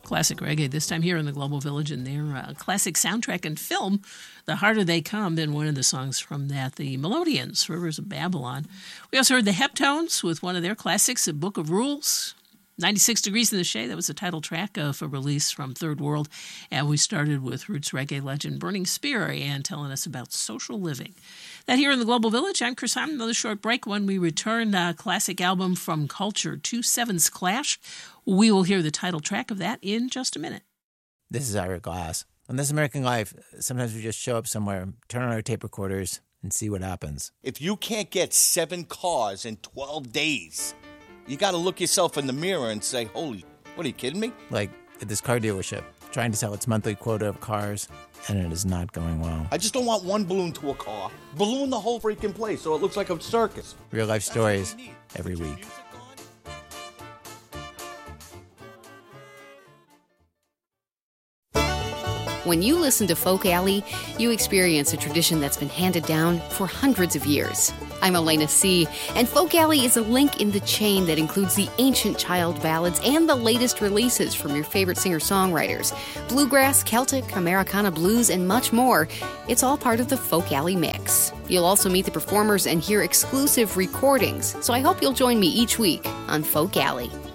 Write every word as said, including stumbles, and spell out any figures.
classic reggae, this time here in the Global Village in their uh, classic soundtrack and film, The Harder They Come, and one of the songs from that, the Melodians, Rivers of Babylon. We also heard the Heptones with one of their classics, A Book of Rules. ninety-six Degrees in the Shade, that was the title track of a release from Third World. And we started with roots reggae legend Burning Spear and telling us about social living. That here in the Global Village, I'm Chris Harmon. Another short break. When we return, a classic album from Culture, Two Sevens Clash. We will hear the title track of that in just a minute. This is Ira Glass. On This American Life, sometimes we just show up somewhere, turn on our tape recorders, and see what happens. If you can't get seven cars in twelve days, you got to look yourself in the mirror and say, holy, what are you kidding me? Like at this car dealership, trying to sell its monthly quota of cars, and it is not going well. I just don't want one balloon to a car. Balloon the whole freaking place so it looks like a circus. Real life stories every week. When you listen to Folk Alley, you experience a tradition that's been handed down for hundreds of years. I'm Elena C., and Folk Alley is a link in the chain that includes the ancient child ballads and the latest releases from your favorite singer-songwriters. Bluegrass, Celtic, Americana blues, and much more. It's all part of the Folk Alley mix. You'll also meet the performers and hear exclusive recordings, so I hope you'll join me each week on Folk Alley.